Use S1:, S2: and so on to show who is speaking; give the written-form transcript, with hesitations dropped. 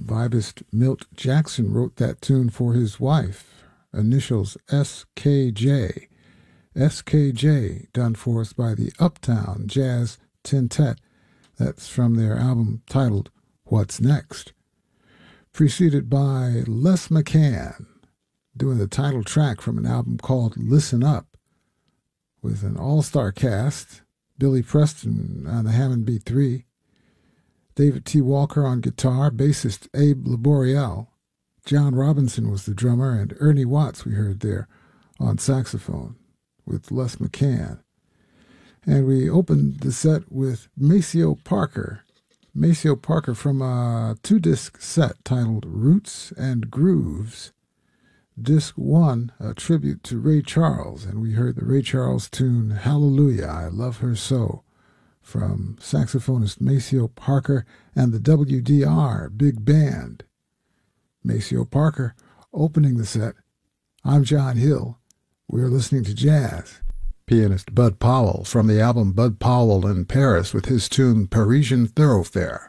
S1: Vibist Milt Jackson wrote that tune for his wife, initials SKJ. SKJ, done for us by the Uptown Jazz Tintet. That's from their album titled What's Next. Preceded by Les McCann, doing the title track from an album called Listen Up, with an all-star cast, Billy Preston on the Hammond B3, David T. Walker on guitar, bassist Abe Laboriel, John Robinson was the drummer, and Ernie Watts we heard there on saxophone with Les McCann. And we opened the set with Maceo Parker. Maceo Parker from a 2-disc set titled Roots and Grooves. Disc 1, a tribute to Ray Charles, and we heard the Ray Charles tune Hallelujah, I Love Her So, from saxophonist Maceo Parker and the WDR Big Band. Maceo Parker opening the set. I'm John Hill. We're listening to jazz. Pianist Bud Powell from the album Bud Powell in Paris with his tune Parisian Thoroughfare.